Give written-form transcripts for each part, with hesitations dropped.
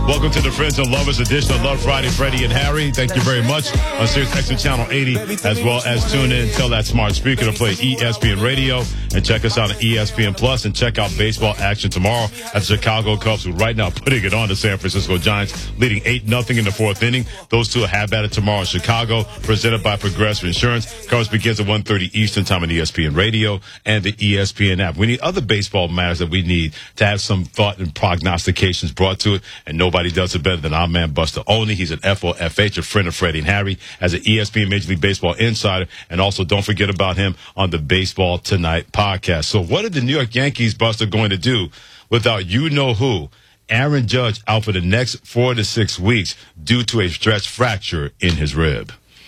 Welcome to the Friends and Lovers edition of Love Friday, Freddie and Harry. Thank you very much on Sirius XM Channel 80, as well as tune in, tell that smart speaker to play ESPN Radio, and check us out on ESPN Plus, and check out baseball action tomorrow at the Chicago Cubs, who right now putting it on the San Francisco Giants, leading 8-0 in the fourth inning. Those two have at it tomorrow in Chicago, presented by Progressive Insurance. Coverage begins at 1:30 Eastern Time on ESPN Radio and the ESPN app. We need other baseball matters that we need to have some thought and prognostications brought to it, and nobody does it better than our man Buster Olney. He's an FOFH, a friend of Freddie and Harry, as an ESPN Major League Baseball insider, and also don't forget about him on the Baseball Tonight podcast. So what are the New York Yankees, Buster, going to do without you-know-who? Aaron Judge out for the next 4 to 6 weeks due to a stress fracture in his rib.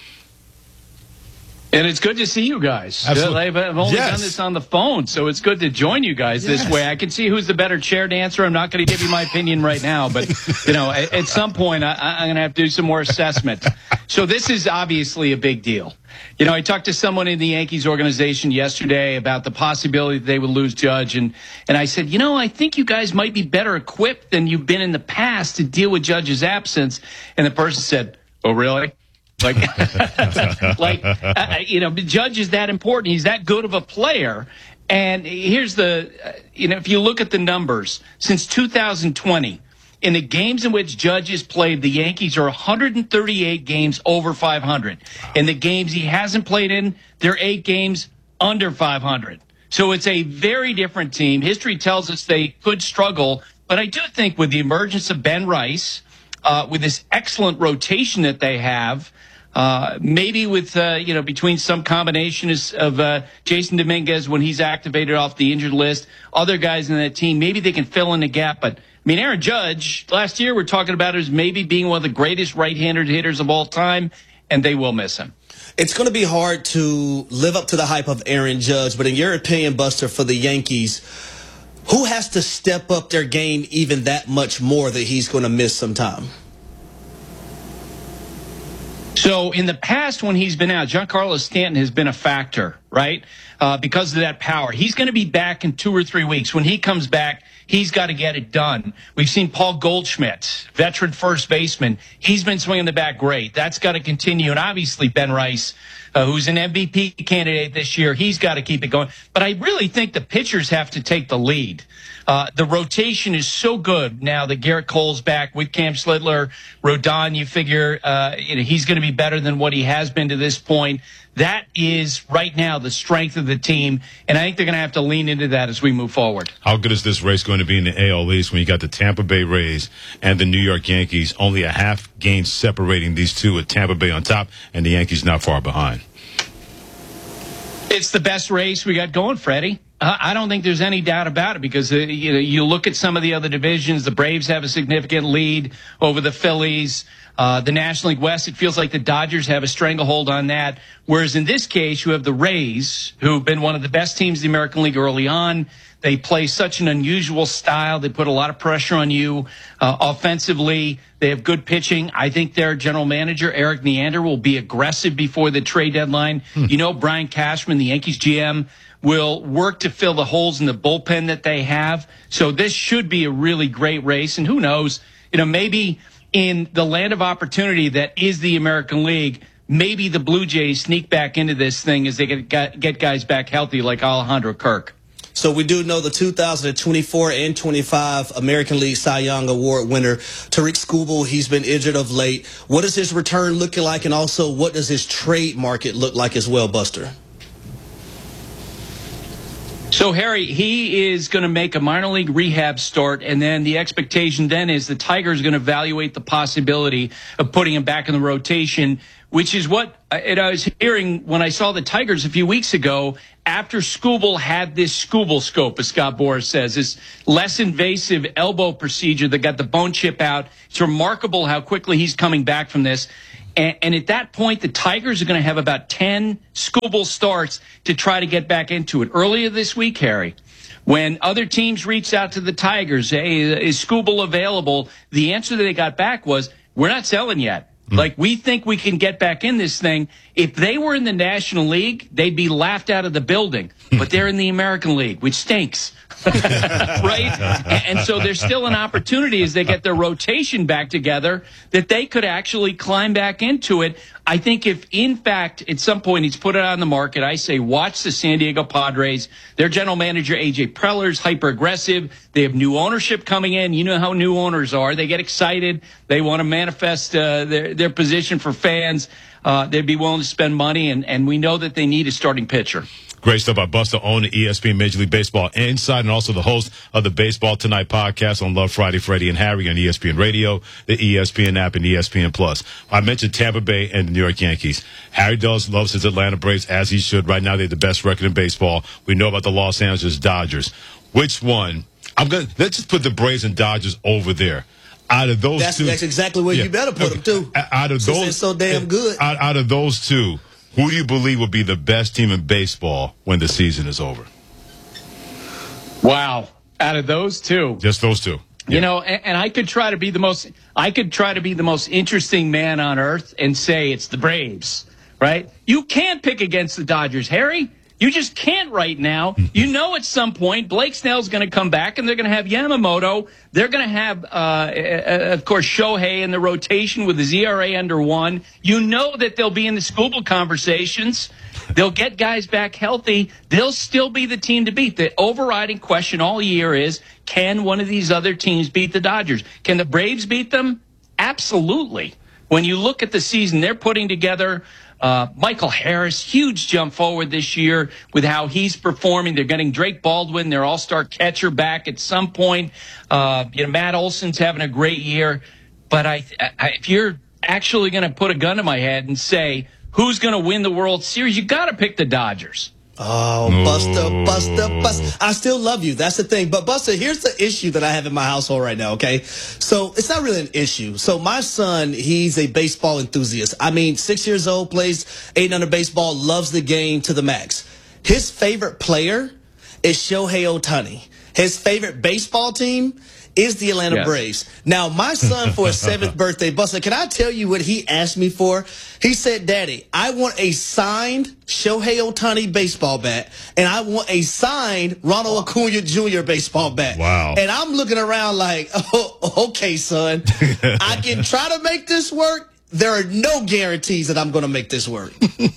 And it's good to see you guys. Absolutely. I've only done this on the phone, so it's good to join you guys this way. I can see who's the better chair dancer. I'm not going to give you my opinion right now, but at some point I'm going to have to do some more assessment. So this is obviously a big deal. I talked to someone in the Yankees organization yesterday about the possibility that they would lose Judge, and I said, I think you guys might be better equipped than you've been in the past to deal with Judge's absence. And the person said, "Oh, really?" Judge is that important. He's that good of a player. And here's if you look at the numbers, since 2020, in the games in which Judge has played, the Yankees are 138 games over 500. Wow. In the games he hasn't played in, they're 8 games under 500. So it's a very different team. History tells us they could struggle. But I do think with the emergence of Ben Rice, with this excellent rotation that they have, maybe with, between some combination of Jason Dominguez when he's activated off the injured list, other guys in that team, maybe they can fill in the gap. But, Aaron Judge, last year we're talking about as maybe being one of the greatest right-handed hitters of all time, and they will miss him. It's going to be hard to live up to the hype of Aaron Judge, but in your opinion, Buster, for the Yankees, who has to step up their game even that much more that he's going to miss some time? So in the past when he's been out, Giancarlo Stanton has been a factor, right? Because of that power. He's going to be back in 2 or 3 weeks. When he comes back, he's got to get it done. We've seen Paul Goldschmidt, veteran first baseman. He's been swinging the bat great. That's got to continue. And obviously Ben Rice, who's an MVP candidate this year, he's got to keep it going. But I really think the pitchers have to take the lead. The rotation is so good now that Garrett Cole's back with Cam Slidler. Rodon, you figure he's going to be better than what he has been to this point. That is right now the strength of the team, and I think they're going to have to lean into that as we move forward. How good is this race going to be in the AL East when you got the Tampa Bay Rays and the New York Yankees, only a half game separating these two, with Tampa Bay on top and the Yankees not far behind? It's the best race we got going, Freddie. I don't think there's any doubt about it, because you look at some of the other divisions. The Braves have a significant lead over the Phillies. The National League West, it feels like the Dodgers have a stranglehold on that. Whereas in this case, you have the Rays, who've been one of the best teams in the American League early on. They play such an unusual style. They put a lot of pressure on you offensively. They have good pitching. I think their general manager, Eric Neander, will be aggressive before the trade deadline. Brian Cashman, the Yankees GM, will work to fill the holes in the bullpen that they have. So this should be a really great race. And who knows, maybe in the land of opportunity that is the American League, maybe the Blue Jays sneak back into this thing as they get guys back healthy like Alejandro Kirk. So we do know the 2024 and 25 American League Cy Young Award winner, Tariq Skubal. He's been injured of late. What is his return looking like, and also what does his trade market look like as well, Buster? So, Harry, he is going to make a minor league rehab start, and then the expectation then is the Tigers are going to evaluate the possibility of putting him back in the rotation, which is what I was hearing when I saw the Tigers a few weeks ago after Skubal had this Skubal scope, as Scott Boras says, this less invasive elbow procedure that got the bone chip out. It's remarkable how quickly he's coming back from this. And at that point, the Tigers are going to have about 10 Skubal starts to try to get back into it. Earlier this week, Harry, when other teams reached out to the Tigers, hey, is Skubal available? The answer that they got back was, we're not selling yet. Like, we think we can get back in this thing. If they were in the National League, they'd be laughed out of the building. But they're in the American League, which stinks. right? And so there's still an opportunity as they get their rotation back together that they could actually climb back into it. I think if, in fact, at some point he's put it on the market, I say watch the San Diego Padres. Their general manager, A.J. Preller's hyper-aggressive. They have new ownership coming in. You know how new owners are. They get excited. They want to manifest their position for fans. They'd be willing to spend money, and we know that they need a starting pitcher. Great stuff by Buster on the ESPN Major League Baseball Inside, and also the host of the Baseball Tonight podcast on Love Friday, Freddie and Harry on ESPN Radio, the ESPN app, and ESPN Plus. I mentioned Tampa Bay and the New York Yankees. Harry Dulles loves his Atlanta Braves, as he should. Right now, they have the best record in baseball. We know about the Los Angeles Dodgers. Which one? Let's just put the Braves and Dodgers over there. Out of those two, that's exactly where you better put them too. Out of those, they're so damn good. Out of those two, who do you believe will be the best team in baseball when the season is over? Wow. Out of those two. Just those two. You know, and I could try to be the most interesting man on earth and say it's the Braves, right? You can't pick against the Dodgers, Harry. You just can't right now. You know, at some point, Blake Snell's going to come back, and they're going to have Yamamoto. They're going to have, of course, Shohei in the rotation with his ERA under 1. You know that they'll be in the Skubal conversations. They'll get guys back healthy. They'll still be the team to beat. The overriding question all year is, can one of these other teams beat the Dodgers? Can the Braves beat them? Absolutely. When you look at the season they're putting together, Michael Harris, huge jump forward this year with how he's performing. They're getting Drake Baldwin, their all-star catcher, back at some point. Matt Olson's having a great year. But if you're actually going to put a gun to my head and say who's going to win the World Series, you got to pick the Dodgers. Oh, Buster. I still love you. That's the thing. But, Buster, here's the issue that I have in my household right now, okay? So it's not really an issue. So my son, he's a baseball enthusiast. I mean, 6 years old, plays 800 baseball, loves the game to the max. His favorite player is Shohei Ohtani. His favorite baseball team is the Atlanta Braves. Now, my son, for his 7th birthday, Buster, can I tell you what he asked me for? He said, Daddy, I want a signed Shohei Ohtani baseball bat, and I want a signed Ronald Acuna Jr. baseball bat. Wow. And I'm looking around like, oh, okay, son, I can try to make this work. There are no guarantees that I'm going to make this work.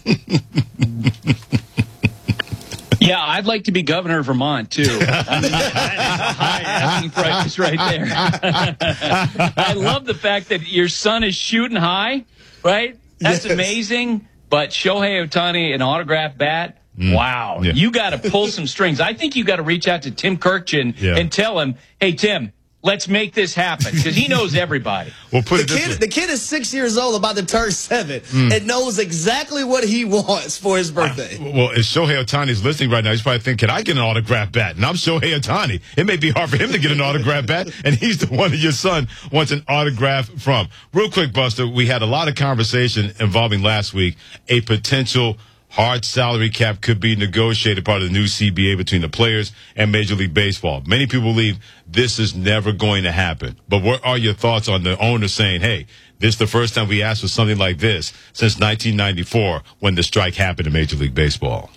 Yeah, I'd like to be governor of Vermont, too. I mean, that's a high asking price right there. I love the fact that your son is shooting high, right? That's amazing. But Shohei Ohtani, an autographed bat, wow. Yeah. You got to pull some strings. I think you got to reach out to Tim Kirkjian and tell him, hey, Tim, let's make this happen, because he knows everybody. Well, the kid is 6 years old, about to turn 7, and knows exactly what he wants for his birthday. Well, if Shohei Ohtani's listening right now, he's probably thinking, can I get an autographed bat? And I'm Shohei Ohtani. It may be hard for him to get an autographed bat, and he's the one that your son wants an autograph from. Real quick, Buster, we had a lot of conversation involving last week a potential hard salary cap could be negotiated part of the new CBA between the players and Major League Baseball. Many people believe this is never going to happen. But what are your thoughts on the owner saying, hey, this is the first time we asked for something like this since 1994 when the strike happened in Major League Baseball?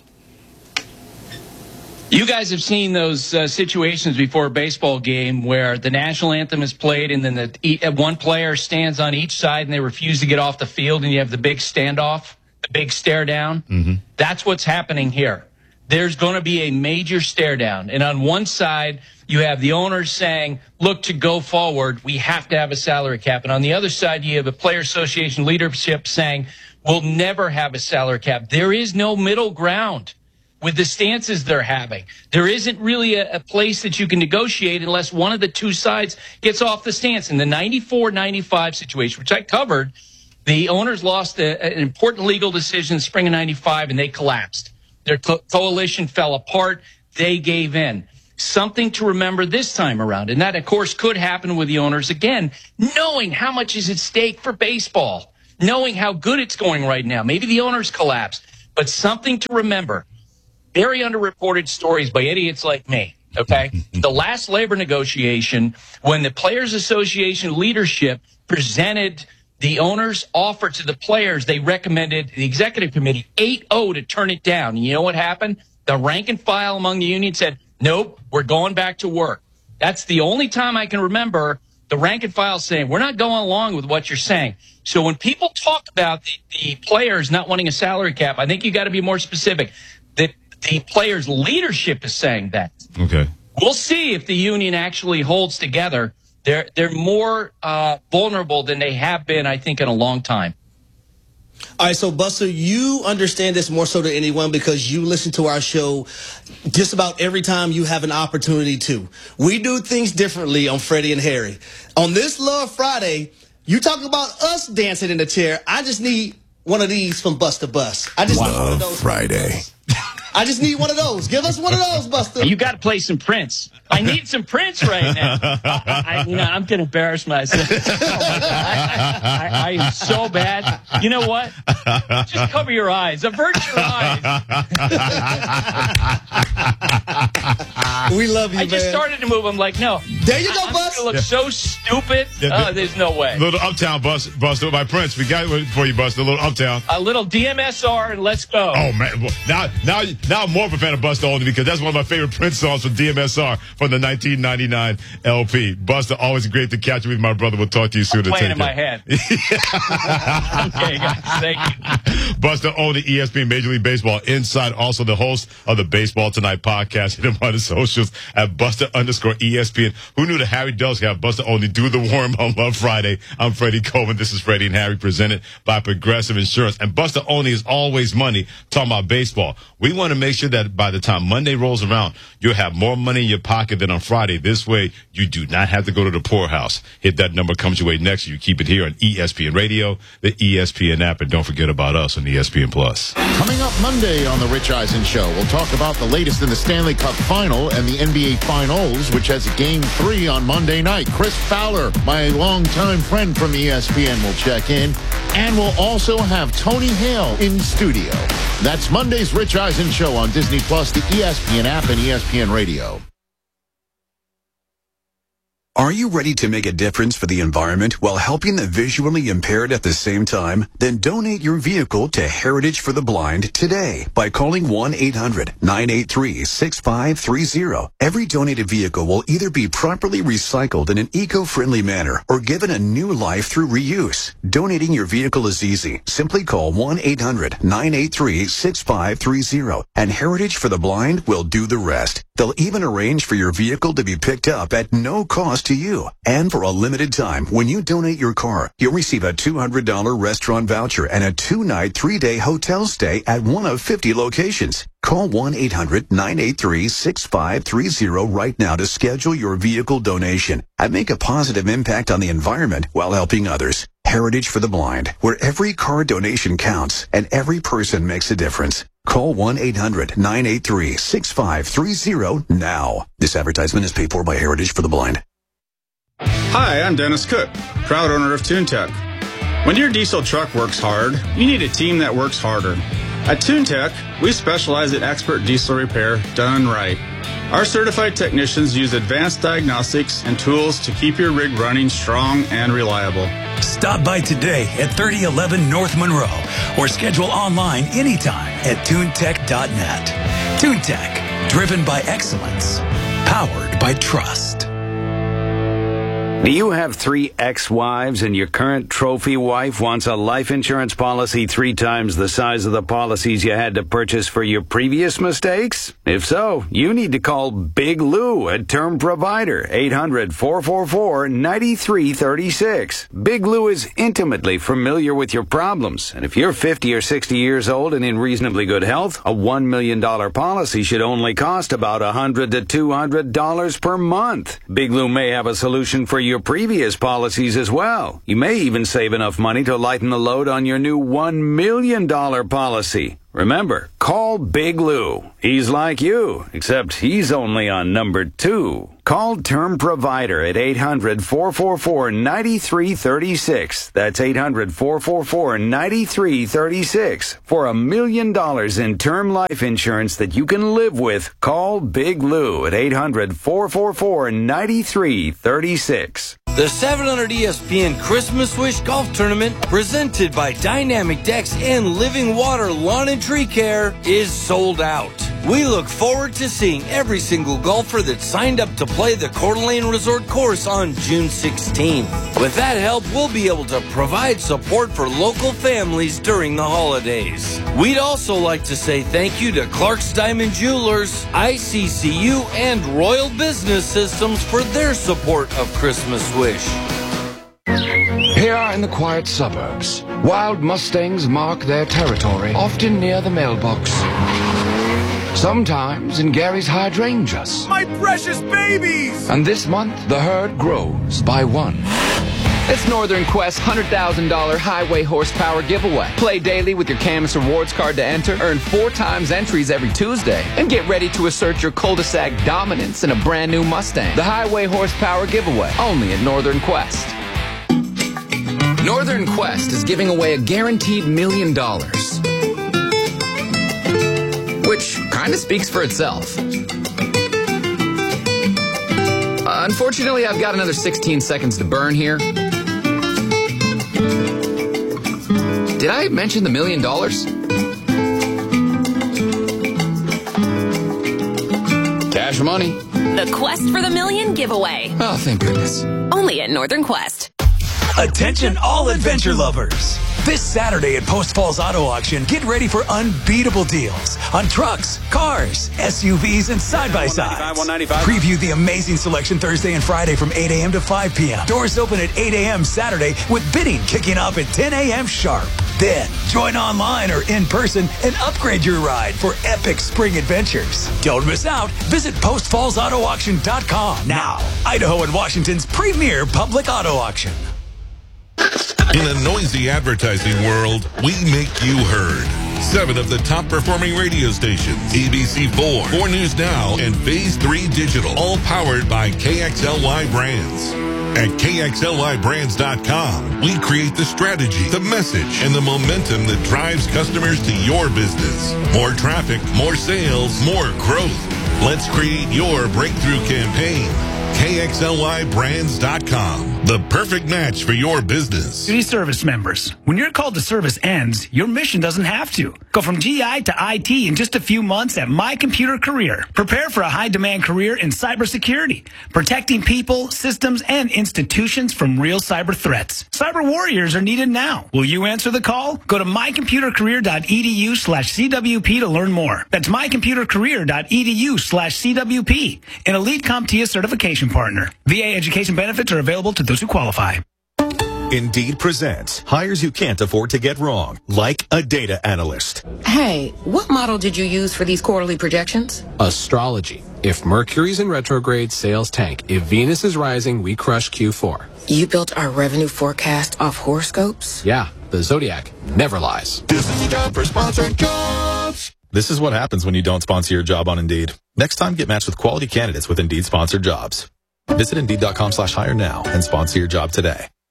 You guys have seen those situations before a baseball game where the national anthem is played and then one player stands on each side and they refuse to get off the field and you have the big standoff. The big stare down. Mm-hmm. That's what's happening here. There's going to be a major stare down. And on one side, you have the owners saying, look, to go forward, we have to have a salary cap. And on the other side, you have the Player Association leadership saying, we'll never have a salary cap. There is no middle ground with the stances they're having. There isn't really a place that you can negotiate unless one of the two sides gets off the stance. In the 94-95 situation, which I covered, the owners lost an important legal decision in spring of 95, and they collapsed. Their coalition fell apart. They gave in. Something to remember this time around, and that, of course, could happen with the owners again, knowing how much is at stake for baseball, knowing how good it's going right now. Maybe the owners collapse, but something to remember. Very underreported stories by idiots like me, okay? The last labor negotiation, when the Players Association leadership presented the owners' offer to the players, they recommended the executive committee 8-0 to turn it down. And you know what happened? The rank and file among the union said, nope, we're going back to work. That's the only time I can remember the rank and file saying, we're not going along with what you're saying. So when people talk about the players not wanting a salary cap, I think you got to be more specific. That the players' leadership is saying that. Okay. We'll see if the union actually holds together. They're more vulnerable than they have been, I think, in a long time. All right, so Buster, you understand this more so than anyone because you listen to our show just about every time you have an opportunity to. We do things differently on Freddie and Harry. On this Love Friday, you talk about us dancing in the chair. I just need one of these from Buster Bus. I just need one of those Friday. I just need one of those. Give us one of those, Buster. You got to play some Prince. I need some Prince right now. I'm going to embarrass myself. I am so bad. You know what? Just cover your eyes. Avert your eyes. We love you, I just started to move. I'm like, no. There you go, Bus. I look so stupid. There's no way. Little Uptown, Buster, by Prince. We got it for you, Buster. A little Uptown. A little DMSR and let's go. Oh, man. Now I'm more of a fan of Buster only because that's one of my favorite Prince songs from DMSR from the 1999 LP. Buster, always great to catch you with my brother. We'll talk to you soon. Playing in my head. Okay, guys. Thank you. Buster Olney, ESPN Major League Baseball Inside, also the host of the Baseball Tonight podcast. Hit him on the socials at Buster_ESPN. Who knew that Harry does have Buster Olney do the worm on Love Friday? I'm Freddie Coleman. This is Freddie and Harry presented by Progressive Insurance. And Buster Olney is always money talking about baseball. We want to make sure that by the time Monday rolls around, you'll have more money in your pocket than on Friday. This way, you do not have to go to the poorhouse. Hit that number, comes your way next. You keep it here on ESPN Radio, the ESPN app, and don't forget about us on ESPN Plus. Coming up Monday on The Rich Eisen Show, we'll talk about the latest in the Stanley Cup Final and the NBA Finals, which has Game 3 on Monday night. Chris Fowler, my longtime friend from ESPN, will check in. And we'll also have Tony Hale in studio. That's Monday's Rich Eisen Show on Disney Plus, the ESPN app, and ESPN Radio. Are you ready to make a difference for the environment while helping the visually impaired at the same time? Then donate your vehicle to Heritage for the Blind today by calling 1-800-983-6530. Every donated vehicle will either be properly recycled in an eco-friendly manner or given a new life through reuse. Donating your vehicle is easy. Simply call 1-800-983-6530 and Heritage for the Blind will do the rest. They'll even arrange for your vehicle to be picked up at no cost to you. And for a limited time, when you donate your car, you'll receive a $200 restaurant voucher and a 2-night, 3-day hotel stay at one of 50 locations. Call 1-800-983-6530 right now to schedule your vehicle donation and make a positive impact on the environment while helping others. Heritage for the Blind, where every car donation counts and every person makes a difference. Call 1-800-983-6530 now. This advertisement is paid for by Heritage for the Blind. Hi, I'm Dennis Cook, proud owner of TuneTech. When your diesel truck works hard, you need a team that works harder. At TuneTech, we specialize in expert diesel repair done right. Our certified technicians use advanced diagnostics and tools to keep your rig running strong and reliable. Stop by today at 3011 North Monroe or schedule online anytime at tunetech.net. TuneTech, driven by excellence, powered by trust. Do you have 3 ex-wives and your current trophy wife wants a life insurance policy 3 times the size of the policies you had to purchase for your previous mistakes? If so, you need to call Big Lou at Term Provider, 800-444-9336. Big Lou is intimately familiar with your problems, and if you're 50 or 60 years old and in reasonably good health, a $1 million policy should only cost about $100 to $200 per month. Big Lou may have a solution for your previous policies as well. You may even save enough money to lighten the load on your new $1 million policy. Remember, call Big Lou. He's like you, except he's only on number 2. Call Term Provider at 800-444-9336. That's 800-444-9336. For $1 million in term life insurance that you can live with, call Big Lou at 800-444-9336. The 700 ESPN Christmas Wish Golf Tournament, presented by Dynamic Decks and Living Water Lawn and Tree Care, is sold out. We look forward to seeing every single golfer that signed up to play the Coeur d'Alene Resort course on June 16th. With that help, we'll be able to provide support for local families during the holidays. We'd also like to say thank you to Clark's Diamond Jewelers, ICCU, and Royal Business Systems for their support of Christmas Wish. Here in the quiet suburbs, wild mustangs mark their territory, often near the mailbox. Sometimes in Gary's hydrangeas. My precious babies! And this month, the herd grows by one. It's Northern Quest's $100,000 highway horsepower giveaway. Play daily with your Camus Rewards card to enter, earn 4 times entries every Tuesday, and get ready to assert your cul-de-sac dominance in a brand new Mustang. The highway horsepower giveaway, only at Northern Quest. Northern Quest is giving away a guaranteed $1 million. Which kind of speaks for itself. Unfortunately, I've got another 16 seconds to burn here. Did I mention the $1 million? Cash or money? The Quest for the Million giveaway. Oh, thank goodness. Only at Northern Quest. Attention all adventure lovers. This Saturday at Post Falls Auto Auction, get ready for unbeatable deals on trucks, cars, SUVs, and side-by-sides. Preview the amazing selection Thursday and Friday from 8 a.m. to 5 p.m. Doors open at 8 a.m. Saturday with bidding kicking off at 10 a.m. sharp. Then, join online or in person and upgrade your ride for epic spring adventures. Don't miss out. Visit postfallsautoauction.com now. Idaho and Washington's premier public auto auction. In a noisy advertising world, we make you heard. 7 of the top performing radio stations, ABC4, 4 News Now, and Phase 3 Digital, all powered by KXLY Brands. At KXLYBrands.com, we create the strategy, the message, and the momentum that drives customers to your business. More traffic, more sales, more growth. Let's create your breakthrough campaign. KXLYBrands.com, the perfect match for your business. City service members, when your call to service ends, your mission doesn't have to. Go from GI to IT in just a few months at My Computer Career. Prepare for a high-demand career in cybersecurity, protecting people, systems, and institutions from real cyber threats. Cyber warriors are needed now. Will you answer the call? Go to mycomputercareer.edu/CWP to learn more. That's mycomputercareer.edu/CWP. An Elite CompTIA certification partner. VA education benefits are available to those who qualify. Indeed presents hires you can't afford to get wrong, like a data analyst. Hey, what model did you use for these quarterly projections? Astrology. If Mercury's in retrograde, sales tank. If Venus is rising, we crush Q4. You built our revenue forecast off horoscopes? Yeah, the Zodiac never lies. This is the job for sponsored jobs. This is what happens when you don't sponsor your job on Indeed. Next time, get matched with quality candidates with Indeed sponsored jobs. Visit Indeed.com/hire now and sponsor your job today.